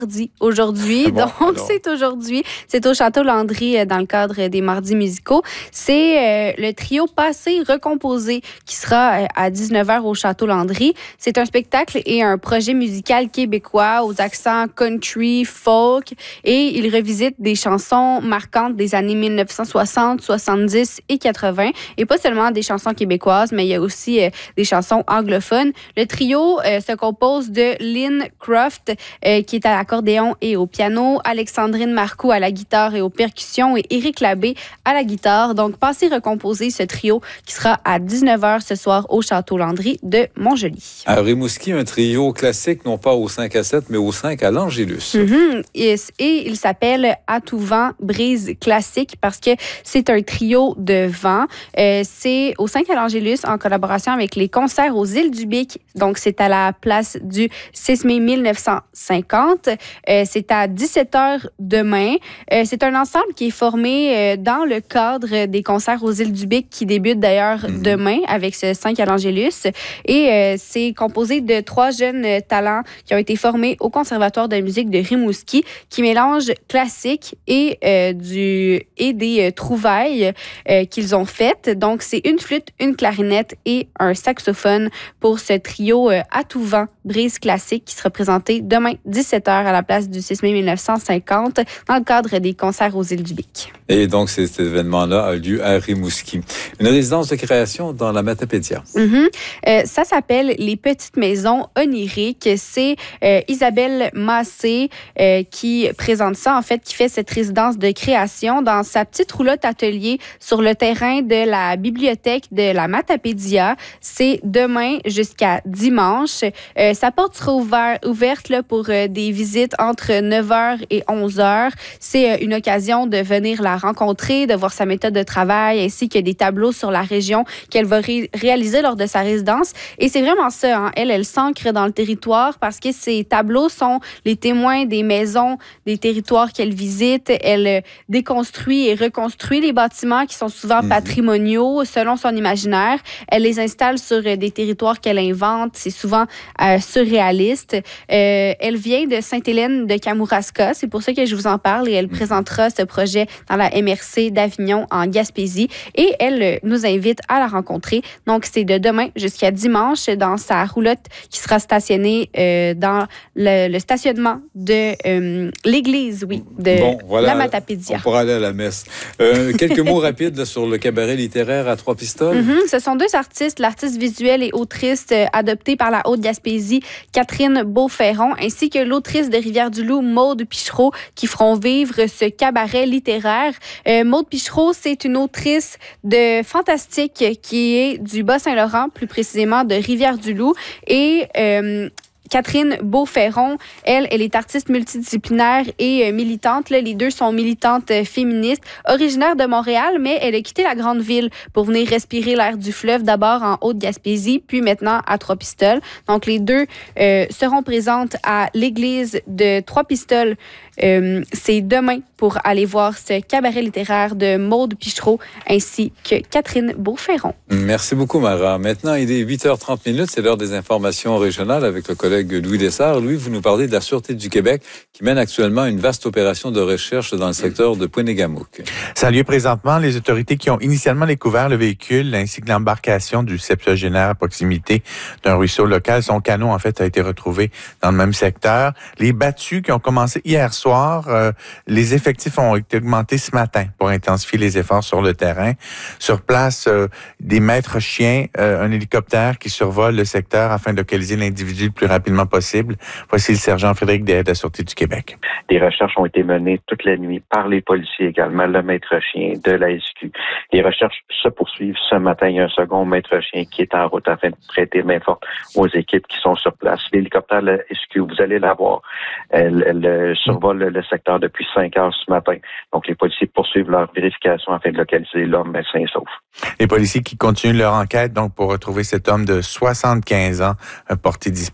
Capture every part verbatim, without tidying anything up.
aujourd'hui. Bon, donc, alors. c'est aujourd'hui. C'est au Château Landry dans le cadre des Mardis musicaux. C'est euh, le trio Passé Recomposé qui sera euh, à dix-neuf heures au Château Landry. C'est un spectacle et un projet musical québécois aux accents country, folk et il revisite des chansons marquantes des années mille neuf cent soixante, soixante-dix et quatre-vingts. Et pas seulement des chansons québécoises, mais il y a aussi euh, des chansons anglophones. Le trio euh, se compose de Lynn Croft, euh, qui est à l'accordéon et au piano, Alexandrine Marcoux à la guitare et aux percussions et Éric Labbé à la guitare. Donc, Passé Recomposé, ce trio qui sera à dix-neuf heures ce soir au Château Landry de Montjoly. À Rimouski, un trio classique, non pas au cinq à sept, mais au cinq à l'Angélus. Mm-hmm. Et, et il s'appelle À tout vent, brise classique parce que c'est un trio de vent. Euh, c'est au cinq à l'Angélus en collaboration avec les concerts aux Îles du Bic. Donc, c'est à la place du six mai mille neuf cent cinquante. Euh, c'est à dix-sept heures demain. Euh, c'est un ensemble qui est formé euh, dans le cadre des concerts aux Îles du Bic qui débutent d'ailleurs mm-hmm. demain avec ce cinq à l'Angélus. Et euh, c'est composé de trois jeunes euh, talents qui ont été formés au Conservatoire de musique de Rimouski qui mélangent classique et, euh, du, et des euh, trouvailles euh, qu'ils ont faites. Donc, c'est une flûte, une clarinette et un saxophone pour ce trio euh, à tout vent, brise classique qui sera présenté demain dix-sept heures à la place du six mai mille neuf cent cinquante dans le cadre des concerts aux Îles du Bic. Et donc, cet événement-là a lieu à Rimouski. Une résidence de création dans la Matapédia. Mm-hmm. Euh, ça s'appelle Les Petites Maisons Oniriques. C'est euh, Isabelle Massé euh, qui présente ça, en fait, qui fait cette résidence de création dans sa petite roulotte atelier sur le terrain de la bibliothèque de la Matapédia. C'est demain jusqu'à dimanche. Euh, sa porte sera ouvert, ouverte là, pour euh, des visites entre neuf heures et onze heures. C'est euh, une occasion de venir la rencontrer, de voir sa méthode de travail, ainsi que des tableaux sur la région qu'elle va ré- réaliser lors de sa résidence. Et c'est vraiment ça, hein. Elle, elle s'ancre dans le territoire parce que ces tableaux sont les témoins des maisons, des territoires qu'elle visite. Elle euh, déconstruit et reconstruit les bâtiments qui sont souvent mmh. patrimoniaux selon son imaginaire. Elle les installe sur euh, des territoires qu'elle invente. C'est souvent euh, surréaliste. Euh, elle vient de Sainte-Hélène de Kamouraska. C'est pour ça que je vous en parle et elle mmh. présentera ce projet dans la M R C d'Avignon en Gaspésie et elle euh, nous invite à la rencontrer. Donc, c'est de demain jusqu'à dimanche dans sa roulotte qui sera stationnée euh, dans le, le stationnement de euh, l'église, oui, de bon, voilà, la Matapédia. On pourra aller à la messe. Euh, quelques mots rapides là, sur le cabaret littéraire à Trois-Pistoles. Mm-hmm. Ce sont deux artistes, l'artiste visuelle et autrice euh, adoptée par la Haute-Gaspésie, Catherine Beauferron, ainsi que l'autrice de Rivière-du-Loup, Maude Pichereau, qui feront vivre ce cabaret littéraire. Euh, Maude Pichereau, c'est une autrice de fantastique qui est du Bas-Saint-Laurent, plus précisément de Rivière-du-Loup. Et euh, Catherine Beauferron, elle, elle est artiste multidisciplinaire et euh, militante. Là, les deux sont militantes euh, féministes, originaire de Montréal, mais elle a quitté la grande ville pour venir respirer l'air du fleuve, d'abord en Haute-Gaspésie, puis maintenant à Trois-Pistoles. Donc, les deux euh, seront présentes à l'église de Trois-Pistoles. Euh, c'est demain pour aller voir ce cabaret littéraire de Maude Pichereau ainsi que Catherine Beauferron. Merci beaucoup, Mara. Maintenant, il est huit heures trente minutes. C'est l'heure des informations régionales avec le collègue Louis Lessard. Louis, vous nous parlez de la Sûreté du Québec qui mène actuellement une vaste opération de recherche dans le secteur de Pointe-Négamouk. Ça a lieu présentement. Les autorités qui ont initialement découvert le véhicule ainsi que l'embarcation du septuagénaire à proximité d'un ruisseau local, son canot, en fait, a été retrouvé dans le même secteur. Les battues qui ont commencé hier soir, euh, les effectifs ont été augmentés ce matin pour intensifier les efforts sur le terrain. Sur place, euh, des maîtres chiens, euh, un hélicoptère qui survole le secteur afin de localiser l'individu le plus rapidement possible. Voici le sergent Frédéric Deshaies de la Sûreté du Québec. Des recherches ont été menées toute la nuit par les policiers également, le maître chien de la S Q. Les recherches se poursuivent ce matin. Il y a un second maître chien qui est en route afin de prêter main forte aux équipes qui sont sur place. L'hélicoptère de la S Q, vous allez la voir, elle, elle survole le, le secteur depuis cinq heures ce matin. Donc, les policiers poursuivent leur vérification afin de localiser l'homme sain et sauf. Les policiers qui continuent leur enquête donc pour retrouver cet homme de soixante-quinze ans porté disparu.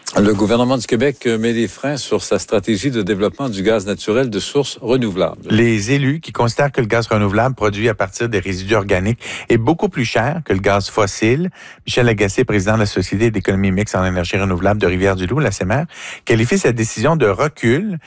Le gouvernement du Québec met des freins sur sa stratégie de développement du gaz naturel de sources renouvelables. Les élus qui considèrent que le gaz renouvelable produit à partir des résidus organiques est beaucoup plus cher que le gaz fossile. Michel Lagacé, président de la Société d'économie mixte en énergie renouvelable de Rivière-du-Loup, la C E M E R, qualifie cette décision de recul